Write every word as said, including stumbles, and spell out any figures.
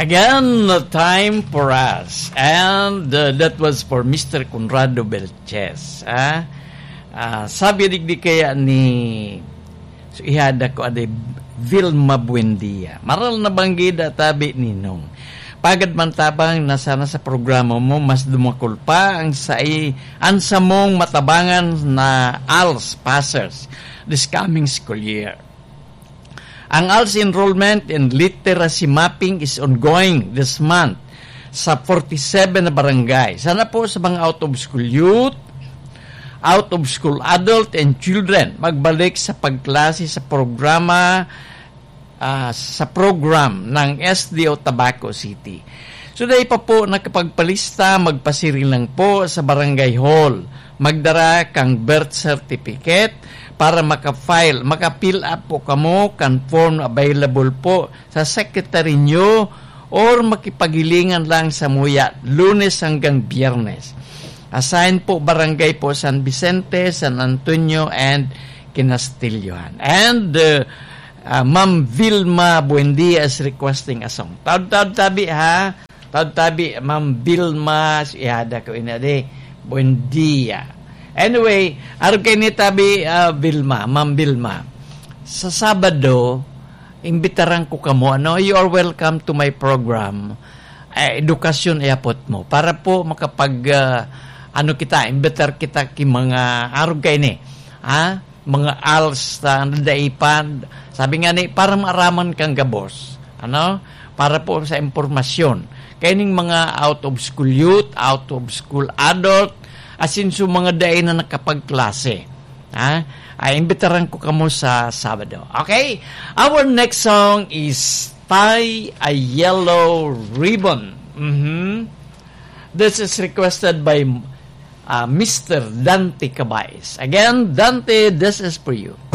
Again, time for us. And uh, that was for Mister Conrado Belches. Ah? Uh, sabi digdi kaya ni so, ihada ko aday Vilma Buendia. Maral na banggida tabi ninong. Pagad man tabang nasana sa programa mo, mas dumakul pa ang sa ansa mong matabangan na A L S passers this coming school year. Ang A L S enrollment and literacy mapping is ongoing this month sa forty-seven na barangay. Sana po sa mga out-of-school youth, out-of-school adult and children magbalik sa pagklase sa programa uh, sa program ng S D O Tabaco City. So dahil pa po nakapagpalista, magpasiring lang po sa barangay hall. Magdara kang birth certificate para maka-file, maka-fill up po kamo kan form available po sa secretary nyo or makipagilingan lang sa muya Lunes hanggang Biyernes. Assign po barangay po San Vicente, San Antonio and Kinastillohan. And uh, uh, Ma'am Vilma Buendia is requesting a song. Taud-taud tabi ha. Taud-tabi Ma'am Vilma ihada ko inade Buendia. Anyway, araw kayo ni tabi uh, Vilma, Ma'am Vilma. Sa Sabado, imbitaran ko kamo, ano, you are welcome to my program, eh, edukasyon iapot mo, para po makapag, uh, ano kita, imbitar kita ki mga, araw kayo ni, ha? Mga A L S na nadaipan, sabi nga ni, para maaraman kang gabos, ano? Para po sa impormasyon. Kaya ning mga out of school youth, out of school adult, asin so mga day na nakapagklase. Ha? Ay, imbitaran ko kamo sa Sabado. Okay? Our next song is Tie a Yellow Ribbon. Mm-hmm. This is requested by uh, Mister Dante Cabayes. Again, Dante, this is for you.